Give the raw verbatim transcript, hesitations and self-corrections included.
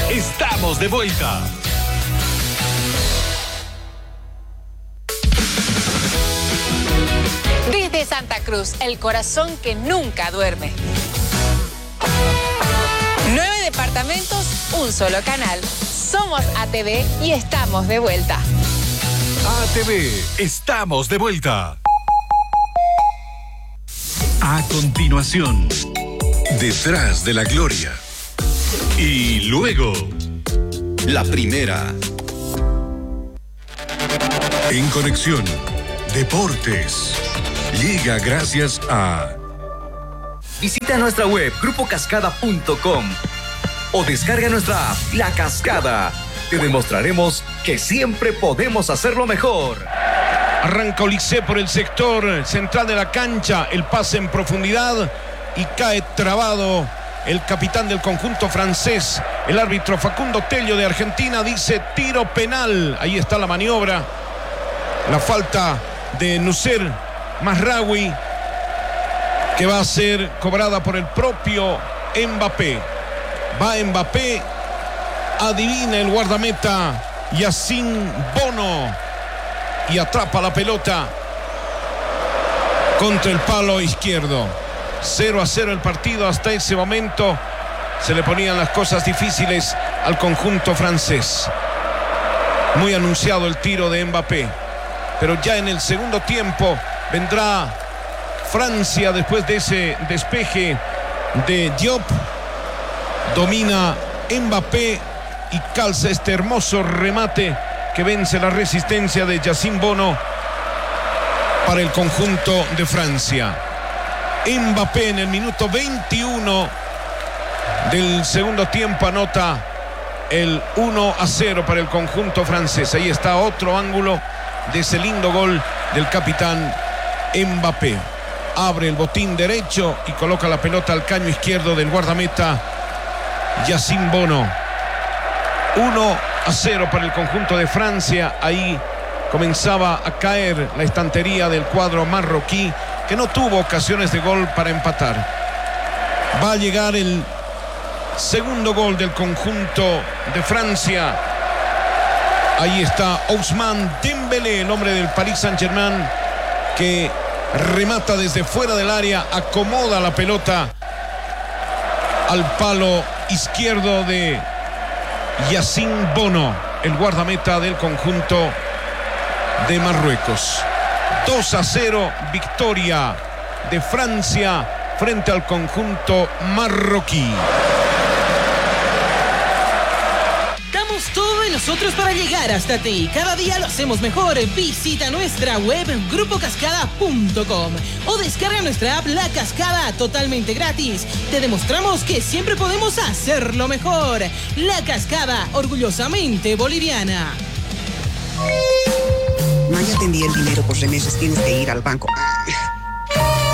Estamos de vuelta. Desde Santa Cruz, el corazón que nunca duerme. Nueve departamentos, un solo canal. Somos A T V y estamos de vuelta. A T V, estamos de vuelta. A continuación, Detrás de la Gloria. Y luego, La Primera. En Conexión, Deportes. Llega gracias a... Visita nuestra web grupo cascada punto com o descarga nuestra app La Cascada. Te demostraremos que siempre podemos hacerlo mejor. Arranca Olise por el sector central de la cancha, el pase en profundidad y cae trabado el capitán del conjunto francés. El árbitro Facundo Tello de Argentina dice tiro penal. Ahí está la maniobra. La falta de Nusser Mazraoui, que va a ser cobrada por el propio Mbappé. Va Mbappé, adivina el guardameta Yacine Bono y atrapa la pelota contra el palo izquierdo. cero a cero el partido hasta ese momento. Se le ponían las cosas difíciles al conjunto francés. Muy anunciado el tiro de Mbappé, pero ya en el segundo tiempo vendrá Francia después de ese despeje de Diop. Domina Mbappé y calza este hermoso remate que vence la resistencia de Yacine Bono para el conjunto de Francia. Mbappé en el minuto veintiuno del segundo tiempo anota el uno a cero para el conjunto francés. Ahí está otro ángulo de ese lindo gol del capitán Mbappé. Abre el botín derecho y coloca la pelota al caño izquierdo del guardameta Yacine Bono. uno a cero para el conjunto de Francia. Ahí comenzaba a caer la estantería del cuadro marroquí, que no tuvo ocasiones de gol para empatar. Va a llegar el segundo gol del conjunto de Francia. Ahí está Ousmane Dembélé, el hombre del Paris Saint-Germain, que remata desde fuera del área, acomoda la pelota al palo izquierdo de Yacine Bono, el guardameta del conjunto de Marruecos. dos a cero, victoria de Francia frente al conjunto marroquí. Damos todo de nosotros para llegar hasta ti. Cada día lo hacemos mejor. Visita nuestra web grupo cascada punto com o descarga nuestra app La Cascada totalmente gratis. Te demostramos que siempre podemos hacerlo mejor. La Cascada, orgullosamente boliviana. No, ya te envié el dinero por remesas, tienes que ir al banco.